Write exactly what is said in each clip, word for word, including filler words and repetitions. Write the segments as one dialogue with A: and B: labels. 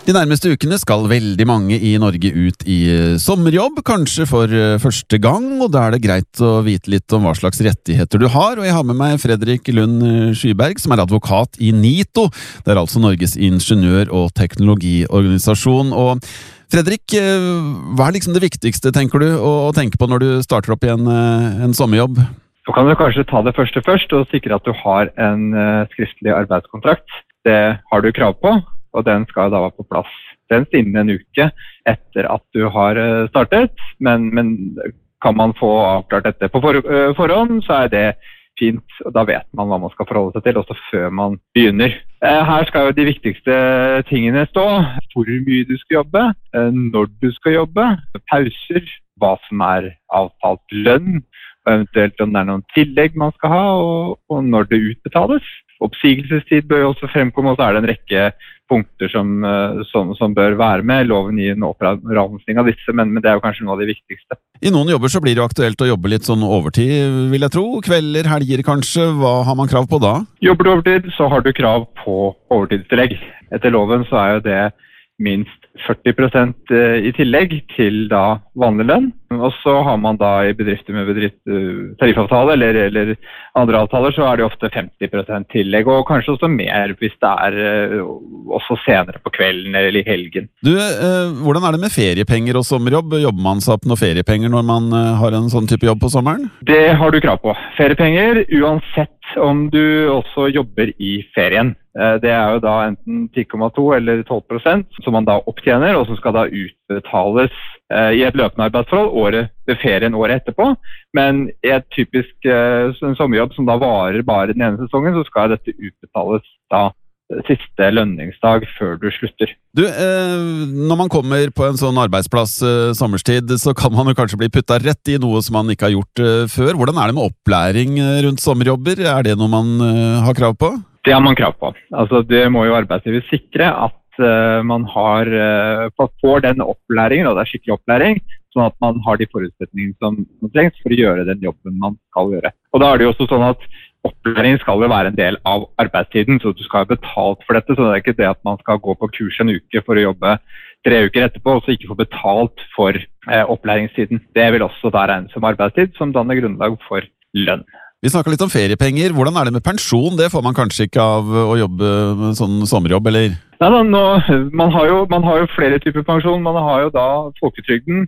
A: De nærmeste ukene skal veldig mange i Norge ut i sommerjobb, kanskje for første gang, og da er det greit å vite litt om hva slags rettigheter du har, og jeg har med meg Fredrik Lund Skyberg, som er advokat i NITO. Det er altså Norges ingeniør- og teknologiorganisasjon. Og Fredrik, hva er liksom det viktigste, tenker du, å tenke på når du starter opp i en, en sommerjobb?
B: Så kan du kanskje ta det første først, og sikre at du har en skriftlig arbeidskontrakt. Det har du krav på. Og den skal da være på plass senest innen en uke etter at du har startet, men, men kan man få avklart dette på for, forhånd, så er det fint, og da vet man hva man skal forholde seg til, også før man begynner. Her skal jo de viktigste tingene stå: hvor mye du skal jobbe, når du skal jobbe, pauser, hva som er avtalt lønn, og eventuelt om det er noen tillegg man skal ha, og, og når det utbetales. Oppsigelsestid bør jo også fremkomme, og så er det en rekke punkter som, som, som bør være med. Loven gir en oppramsing av disse, men, men det er jo kanskje noe av de viktigste.
A: I noen jobber så blir det jo aktuelt å jobbe litt sånn overtid, vil jeg tro. Kvelder, helger kanskje. Hva har man krav på da?
B: Jobber du overtid, så har du krav på overtidstillegg. Etter loven så er jo det minst førti prosent i tillegg til da vanlig lønn. Og så har man da i bedrifter med bedrift, tariffavtale eller, eller andre avtaler, så er det ofte femti prosent tillegg, og kanskje også mer hvis det er også senere på kvelden eller i helgen.
A: Du, eh, hvordan er det med feriepenger og sommerjobb? Jobber man seg opp noen feriepenger når man har en sånn type jobb på sommeren?
B: Det har du krav på. Feriepenger, uansett om du også jobber i ferien. Det er jo da enten ti komma to eller tolv prosent som man da opptjener, og som skal da utbetales i et løpende arbeidsforhold året ved ferien året etterpå. Men i et typisk en sommerjobb som da varer bare den ene sesongen, så skal dette utbetales da siste lønningsdag før du slutter.
A: Du, eh, når man kommer på en sånn arbeidsplass eh, sommerstid, så kan man jo kanskje bli puttet rett i noe som man ikke har gjort eh, før. Hvordan er det med opplæring rundt sommerjobber? Er det noe man eh, har krav på?
B: Det har man krav på. Altså, det må jo arbeidsgiver sikre at uh, man har, uh, får den opplæringen, og det er skikkelig opplæring, sånn at man har de forutsetningene som man trengs for å gjøre den jobben man skal gjøre. Og da er det jo også sånn at opplæringen skal jo være en del av arbeidstiden, så du skal ha betalt for dette, så det er ikke det at man skal gå på kurs en uke for å jobbe tre uker etterpå, og så ikke få betalt for uh, opplæringstiden. Det vil også da regnes som arbeidstid, som danner grunnlag for lønn.
A: Vi snakker litt om feriepenger. Hvordan er det med pensjon? Det får man kanskje ikke av å jobbe med sånn sommerjobb, eller?
B: Nei, da, nå, man, har jo, man har jo flere typer pensjon. Man har jo da folketrygden,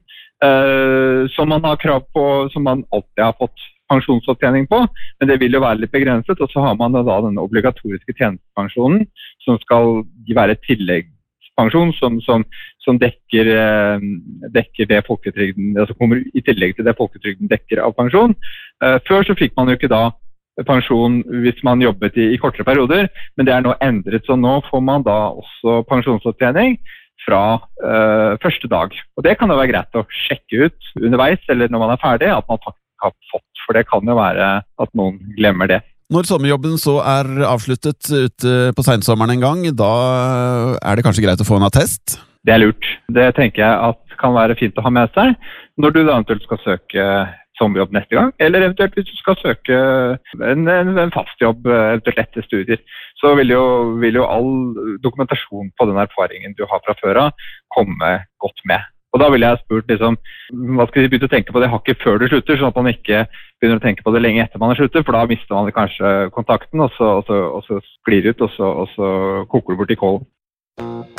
B: eh, som man har krav på, som man alltid har fått pensjonsopptjening på, men det vil jo være litt begrenset. Og så har man da denne obligatoriske tjenestepensjonen, som skal være et tillegg. Pensjon som, som, som dekker, eh, dekker det folketrygden, altså kommer i tillegg til det folketrygden dekker av pensjon. Eh, før så fikk man jo ikke da pensjon hvis man jobbet i, i kortere perioder, men det er nå endret, så nå får man da også pensjonsopptjening fra eh, første dag. Og det kan jo være greit å sjekke ut underveis, eller når man er ferdig, at man faktisk har fått, for det kan jo være at noen glemmer det.
A: Når sommerjobben så er avsluttet ute på sensommeren en gang, da er det kanskje greit å få en attest?
B: Det er lurt. Det tenker jeg at kan være fint å ha med seg når du da eventuelt skal søke sommerjobb neste gang, eller eventuelt hvis du skal søke en, en, en fast jobb eventuelt etter studier. Så vil jo, vil jo all dokumentasjon på den erfaringen du har fra før av komme godt med. Og da ville jeg spurt liksom, hva skal de begynne å tenke på det hakket før du slutter, sånn at man ikke begynner å tenke på det lenge etter man har sluttet, for da mister man kanskje kontakten, og så, og så, og så sklir det ut, og så, og så koker det bort i kålen.